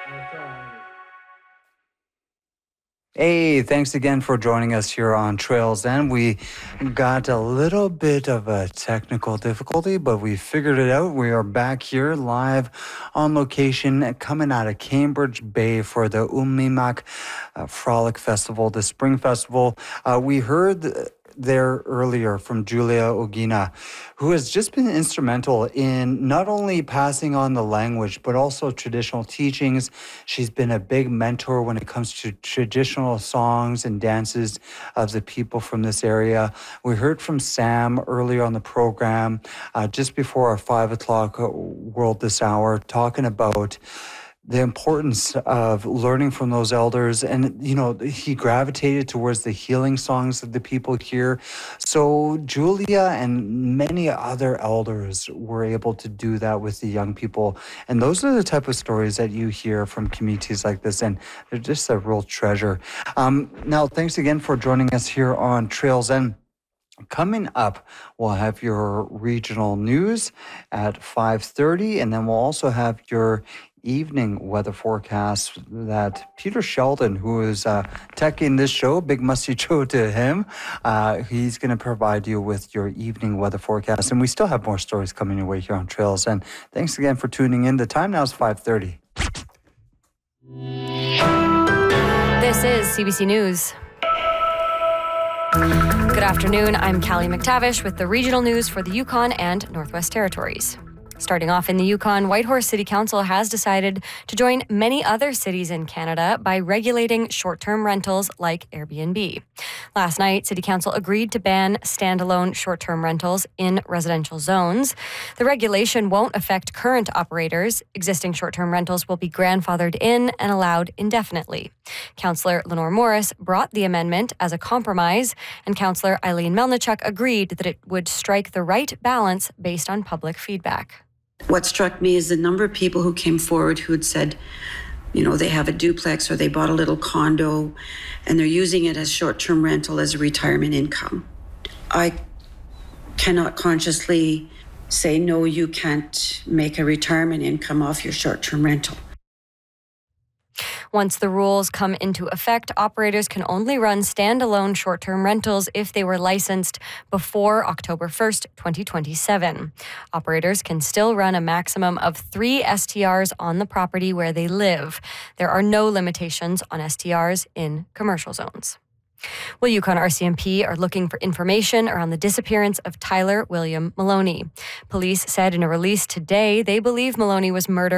Hey, thanks again for joining us here on Trails End. We got a little bit of a technical difficulty, but we figured it out. We are back here live on location coming out of Cambridge Bay for the Umimak Frolic Festival, the Spring Festival. We heard there earlier from Julia Ogina, who has just been instrumental in not only passing on the language, but also traditional teachings. She's been a big mentor when it comes to traditional songs and dances of the people from this area. We heard from Sam earlier on the program, just before our 5 o'clock World This Hour, talking about the importance of learning from those elders. And, you know, he gravitated towards the healing songs of the people here. So Julia and many other elders were able to do that with the young people. And those are the type of stories that you hear from communities like this. And they're just a real treasure. Now, thanks again for joining us here on Trails End. Coming up, we'll have your regional news at 5:30, and then we'll also have your evening weather forecast that Peter Sheldon, who is teching this show, big musty show to him, he's going to provide you with your evening weather forecast. And we still have more stories coming your way here on Trails. And thanks again for tuning in. The time now is 5:30. This is CBC News. Good afternoon, I'm Callie McTavish with the regional news for the Yukon and Northwest Territories. Starting off in the Yukon, Whitehorse City Council has decided to join many other cities in Canada by regulating short-term rentals like Airbnb. Last night, City Council agreed to ban standalone short-term rentals in residential zones. The regulation won't affect current operators. Existing short-term rentals will be grandfathered in and allowed indefinitely. Councillor Lenore Morris brought the amendment as a compromise, and Councillor Eileen Melnichuk agreed that it would strike the right balance based on public feedback. What struck me is the number of people who came forward who had said, you know, they have a duplex or they bought a little condo and they're using it as short-term rental as a retirement income. I cannot consciously say, no, you can't make a retirement income off your short-term rental. Once the rules come into effect, operators can only run standalone short-term rentals if they were licensed before October 1st, 2027. Operators can still run a maximum of 3 STRs on the property where they live. There are no limitations on STRs in commercial zones. Well, Yukon RCMP are looking for information around the disappearance of Tyler William Maloney. Police said in a release today they believe Maloney was murdered